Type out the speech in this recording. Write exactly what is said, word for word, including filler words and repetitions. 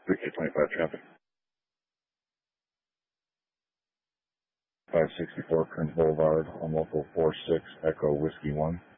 three K twenty-five traffic. five sixty-four Prince Boulevard on local four six Echo Whiskey one.